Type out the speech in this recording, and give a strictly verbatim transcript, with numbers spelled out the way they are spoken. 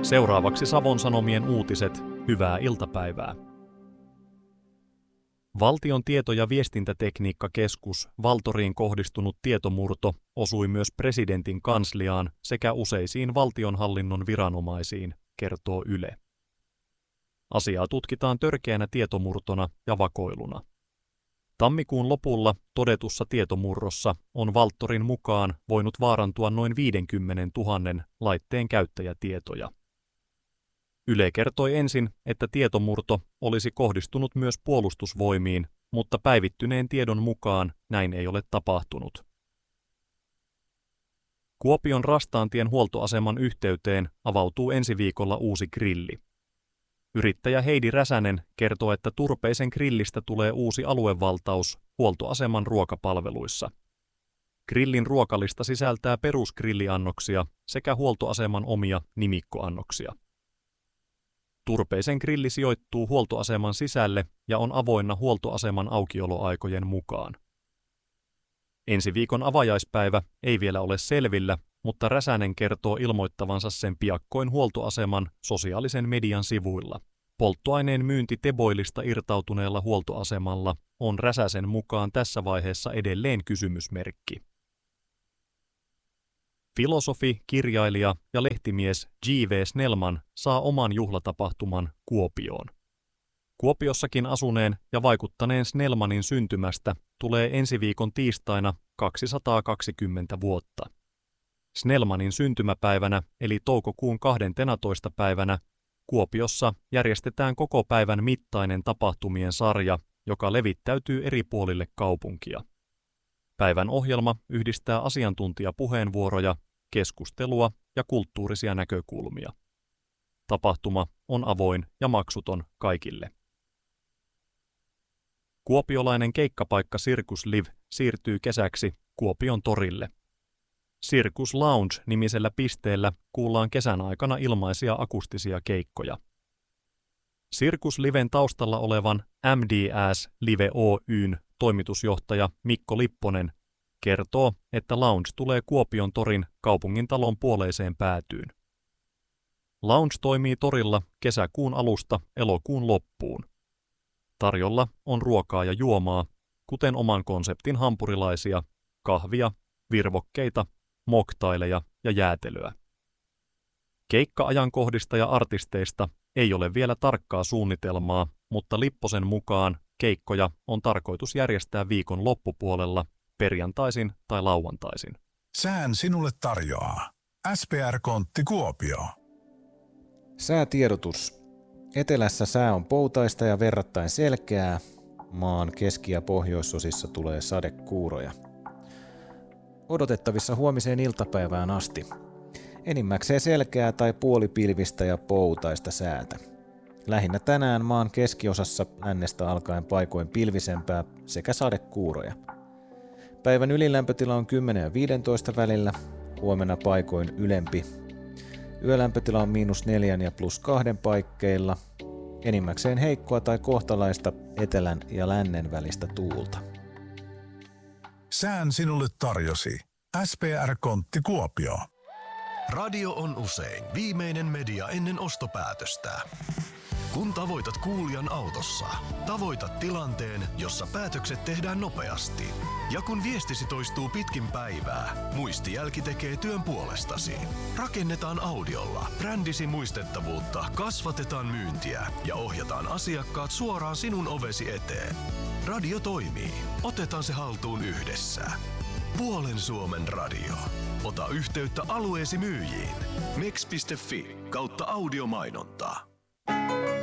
Seuraavaksi Savon Sanomien uutiset. Hyvää iltapäivää. Valtion tieto- ja viestintätekniikkakeskus Valtoriin kohdistunut tietomurto osui myös presidentin kansliaan sekä useisiin valtionhallinnon viranomaisiin, kertoo Yle. Asiaa tutkitaan törkeänä tietomurtona ja vakoiluna. Tammikuun lopulla todetussa tietomurrossa on Valtorin mukaan voinut vaarantua noin viisikymmentätuhatta laitteen käyttäjätietoja. Yle kertoi ensin, että tietomurto olisi kohdistunut myös puolustusvoimiin, mutta päivittyneen tiedon mukaan näin ei ole tapahtunut. Kuopion Rastaantien huoltoaseman yhteyteen avautuu ensi viikolla uusi grilli. Yrittäjä Heidi Räsänen kertoo, että Turpeisen grillistä tulee uusi aluevaltaus huoltoaseman ruokapalveluissa. Grillin ruokalista sisältää perusgrilliannoksia sekä huoltoaseman omia nimikkoannoksia. Turpeisen grilli sijoittuu huoltoaseman sisälle ja on avoinna huoltoaseman aukioloaikojen mukaan. Ensi viikon avajaispäivä ei vielä ole selvillä, mutta Räsänen kertoo ilmoittavansa sen piakkoin huoltoaseman sosiaalisen median sivuilla. Polttoaineen myynti Teboilista irtautuneella huoltoasemalla on Räsäsen mukaan tässä vaiheessa edelleen kysymysmerkki. Filosofi, kirjailija ja lehtimies J V Snellman saa oman juhlatapahtuman Kuopioon. Kuopiossakin asuneen ja vaikuttaneen Snellmanin syntymästä tulee ensi viikon tiistaina kaksisataakaksikymmentä vuotta. Snellmanin syntymäpäivänä eli toukokuun kahdenteentoista päivänä Kuopiossa järjestetään koko päivän mittainen tapahtumien sarja, joka levittäytyy eri puolille kaupunkia. Päivän ohjelma yhdistää asiantuntijapuheenvuoroja, keskustelua ja kulttuurisia näkökulmia. Tapahtuma on avoin ja maksuton kaikille. Kuopiolainen keikkapaikka Circus Live siirtyy kesäksi Kuopion torille. Circus Lounge-nimisellä pisteellä kuullaan kesän aikana ilmaisia akustisia keikkoja. Circus Liven taustalla olevan M D S Live Oy:n toimitusjohtaja Mikko Lipponen kertoo, että Lounge tulee Kuopion torin kaupungintalon puoleiseen päätyyn. Lounge toimii torilla kesäkuun alusta elokuun loppuun. Tarjolla on ruokaa ja juomaa, kuten oman konseptin hampurilaisia, kahvia, virvokkeita, moktaileja ja jäätelöä. Keikka-ajankohdista ja artisteista ei ole vielä tarkkaa suunnitelmaa, mutta Lipposen mukaan keikkoja on tarkoitus järjestää viikon loppupuolella, perjantaisin tai lauantaisin. Sään sinulle tarjoaa S P R-kontti Kuopio. Säätiedotus. Etelässä sää on poutaista ja verrattain selkeää. Maan keski- ja pohjoisosissa tulee sadekuuroja. Odotettavissa huomiseen iltapäivään asti. Enimmäkseen selkeää tai puolipilvistä ja poutaista säätä. Lähinnä tänään maan keskiosassa lännestä alkaen paikoin pilvisempää sekä sadekuuroja. Päivän ylilämpötila on kymmenen ja viisitoista välillä, huomenna paikoin ylempi. Yölämpötila on miinus neljän ja plus kahden paikkeilla. Enimmäkseen heikkoa tai kohtalaista etelän ja lännen välistä tuulta. Sään sinulle tarjosi S P R-kontti Kuopio. Radio on usein viimeinen media ennen ostopäätöstä. Kun tavoitat kuulijan autossa, tavoitat tilanteen, jossa päätökset tehdään nopeasti. Ja kun viestisi toistuu pitkin päivää, muistijälki tekee työn puolestasi. Rakennetaan audiolla brändisi muistettavuutta, kasvatetaan myyntiä ja ohjataan asiakkaat suoraan sinun ovesi eteen. Radio toimii. Otetaan se haltuun yhdessä. Puolen Suomen radio. Ota yhteyttä alueesi myyjiin. mex piste fi kautta audiomainontaa.